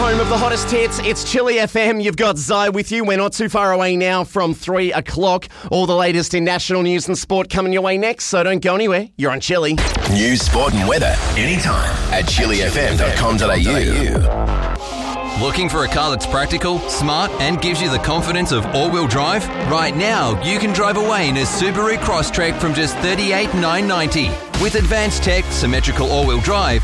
Home of the hottest hits, it's Chili FM. You've got Zai with you. We're not too far away now from 3 o'clock. All the latest in national news and sport coming your way next, so don't go anywhere. You're on Chili. News, sport and weather anytime at chilifm.com.au. Looking for a car that's practical, smart and gives you the confidence of all-wheel drive? Right now, you can drive away in a Subaru Crosstrek from just $38,990. With advanced tech, symmetrical all-wheel drive,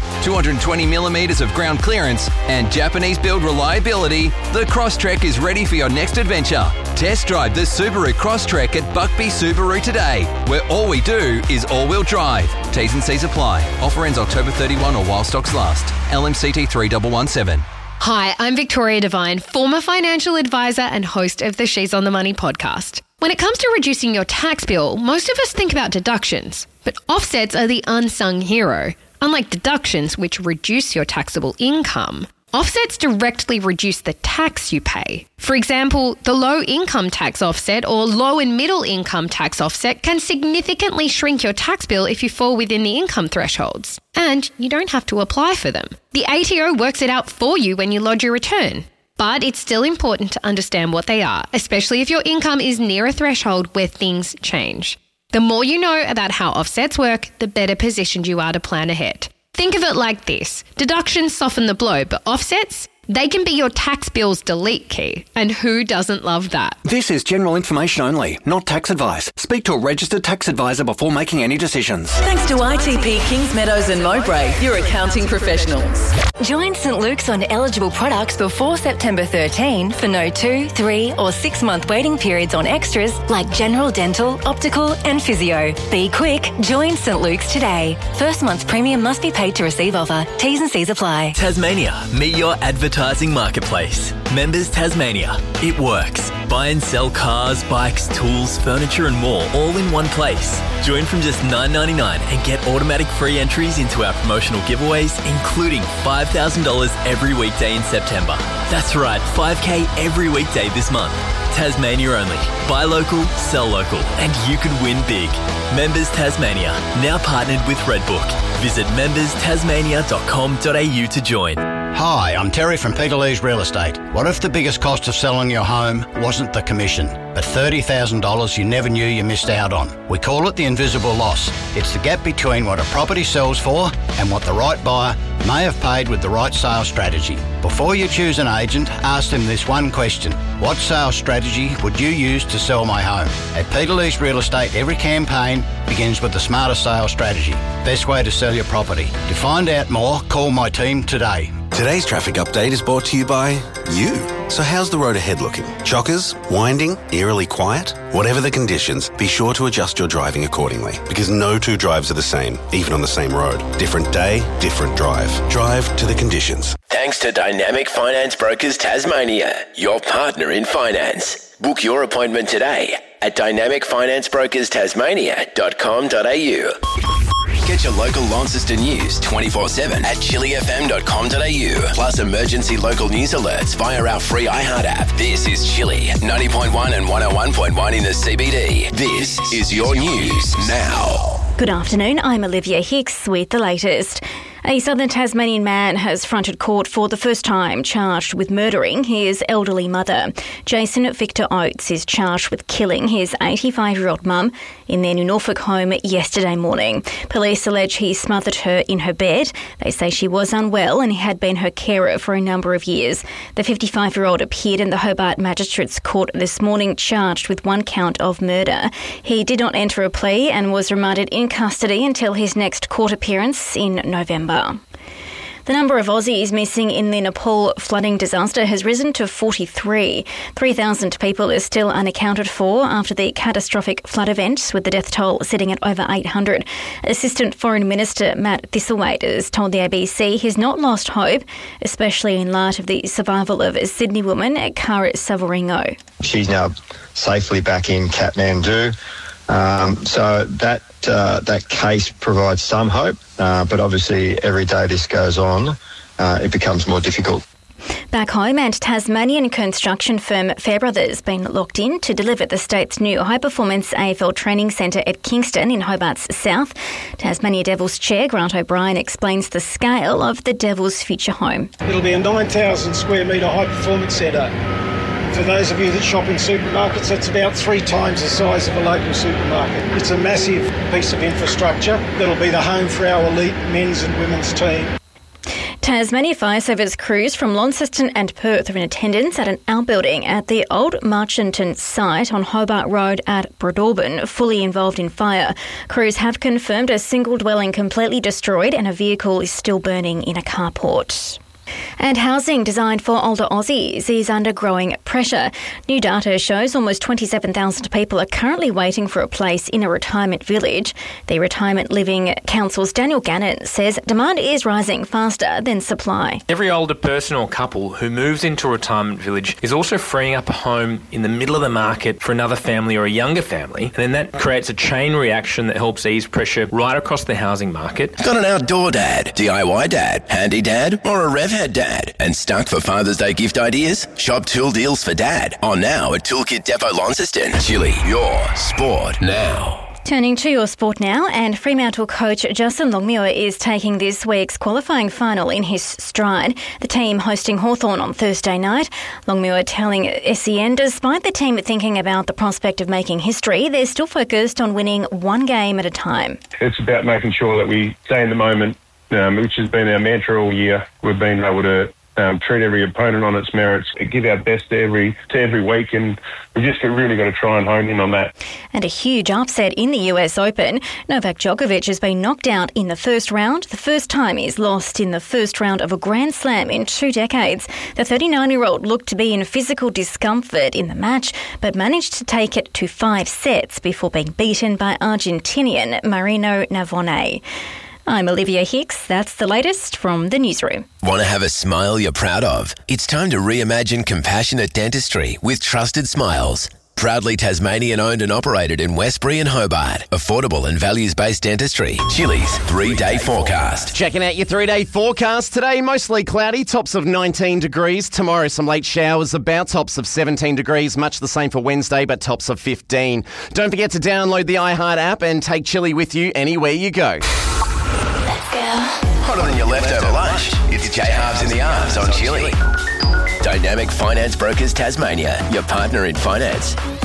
220mm of ground clearance and Japanese-build reliability, the Crosstrek is ready for your next adventure. Test drive the Subaru Crosstrek at Buckby Subaru today, where all we do is all-wheel drive. T's and C's apply. Offer ends October 31 or while stocks last. LMCT 3117. Hi, I'm Victoria Devine, former financial advisor and host of the She's on the Money podcast. When it comes to reducing your tax bill, most of us think about deductions, but offsets are the unsung hero. Unlike deductions, which reduce your taxable income, offsets directly reduce the tax you pay. For example, the low income tax offset or low and middle income tax offset can significantly shrink your tax bill if you fall within the income thresholds. And you don't have to apply for them. The ATO works it out for you when you lodge your return. But it's still important to understand what they are, especially if your income is near a threshold where things change. The more you know about how offsets work, the better positioned you are to plan ahead. Think of it like this. Deductions soften the blow, but offsets, they can be your tax bill's delete key. And who doesn't love that? This is general information only, not tax advice. Speak to a registered tax advisor before making any decisions. Thanks to ITP Kings Meadows and Mowbray, your accounting professionals. Join St Luke's on eligible products before September 13 for no 2, 3 or 6 month waiting periods on extras like general dental, optical and physio. Be quick, join St Luke's today. First month's premium must be paid to receive offer. T's and C's apply. Tasmania, meet your advertising marketplace. Members Tasmania. It works. Buy and sell cars, bikes, tools, furniture and more all in one place. Join from just $9.99 and get automatic free entries into our promotional giveaways, including $5,000 every weekday in September. That's right, $5,000 every weekday this month. Tasmania only. Buy local, sell local, and you could win big. Members Tasmania, now partnered with Redbook. Visit memberstasmania.com.au to join. Hi, I'm Terry from Peter Lee's Real Estate. What if the biggest cost of selling your home wasn't the commission, but $30,000 you never knew you missed out on? We call it the invisible loss. It's the gap between what a property sells for and what the right buyer may have paid with the right sales strategy. Before you choose an agent, ask them this one question. What sales strategy would you use to sell my home? At Peter Lee's Real Estate, every campaign begins with the smartest sales strategy. Best way to sell your property. To find out more, call my team today. Today's traffic update is brought to you by you. So how's the road ahead looking? Chockers? Winding? Eerily quiet? Whatever the conditions, be sure to adjust your driving accordingly, because no two drives are the same, even on the same road. Different day, different drive. Drive to the conditions. Thanks to Dynamic Finance Brokers Tasmania, your partner in finance. Book your appointment today at dynamicfinanceBrokersTasmania.com.au. Get your local Launceston news 24/7 at chilifm.com.au. Plus emergency local news alerts via our free iHeart app. This is Chili, 90.1 and 101.1 in the CBD. This is your news now. Good afternoon, I'm Olivia Hicks with the latest. A southern Tasmanian man has fronted court for the first time, charged with murdering his elderly mother. Jason Victor Oates is charged with killing his 85-year-old mum in their New Norfolk home yesterday morning. Police allege he smothered her in her bed. They say she was unwell and he had been her carer for a number of years. The 55-year-old appeared in the Hobart Magistrates Court this morning, charged with one count of murder. He did not enter a plea and was remanded in custody until his next court appearance in November. The number of Aussies missing in the Nepal flooding disaster has risen to 43. 3,000 people are still unaccounted for after the catastrophic flood event, with the death toll sitting at over 800. Assistant Foreign Minister Matt Thistlethwaite has told the ABC he's not lost hope, especially in light of the survival of a Sydney woman, Kara Savaringo. She's now safely back in Kathmandu. So that case provides some hope, but obviously every day this goes on, it becomes more difficult. Back home, and Tasmanian construction firm Fairbrothers been locked in to deliver the state's new high-performance AFL training centre at Kingston in Hobart's south. Tasmania Devils chair Grant O'Brien explains the scale of the Devils' future home. It'll be a 9,000 square metre high-performance centre. For those of you that shop in supermarkets, that's about 3 times the size of a local supermarket. It's a massive piece of infrastructure that'll be the home for our elite men's and women's team. Tasmania Fire Service crews from Launceston and Perth are in attendance at an outbuilding at the old Marchanton site on Hobart Road at Breadalbin, fully involved in fire. Crews have confirmed a single dwelling completely destroyed and a vehicle is still burning in a carport. And housing designed for older Aussies is under growing pressure. New data shows almost 27,000 people are currently waiting for a place in a retirement village. The Retirement Living Council's Daniel Gannon says demand is rising faster than supply. Every older person or couple who moves into a retirement village is also freeing up a home in the middle of the market for another family or a younger family. And then that creates a chain reaction that helps ease pressure right across the housing market. Got an outdoor dad, DIY dad, handy dad, or a rev head dad? And stuck for Father's Day gift ideas? Shop Tool Deals for Dad. On now at Toolkit Depot Launceston. Chili, your sport now. Turning to your sport now, and Fremantle coach Justin Longmuir is taking this week's qualifying final in his stride. The team hosting Hawthorn on Thursday night. Longmuir telling SEN, despite the team thinking about the prospect of making history, they're still focused on winning one game at a time. It's about making sure that we stay in the moment, which has been our mantra all year. We've been able to treat every opponent on its merits, give our best to every week, and we've just really got to try and hone in on that. And a huge upset in the US Open. Novak Djokovic has been knocked out in the first round, the first time he's lost in the first round of a Grand Slam in 2 decades. The 39-year-old looked to be in physical discomfort in the match, but managed to take it to 5 sets before being beaten by Argentinian Marino Navone. I'm Olivia Hicks. That's the latest from the newsroom. Want to have a smile you're proud of? It's time to reimagine compassionate dentistry with Trusted Smiles. Proudly Tasmanian owned and operated in Westbury and Hobart. Affordable and values-based dentistry. Chili's 3-day forecast. Checking out your 3-day forecast today. Mostly cloudy, tops of 19 degrees. Tomorrow, some late showers, about tops of 17 degrees. Much the same for Wednesday, but tops of 15. Don't forget to download the iHeart app and take Chili with you anywhere you go. Hotter than your leftover lunch. It's J Halves in the Arms on Chili. Dynamic Finance Brokers Tasmania, your partner in finance.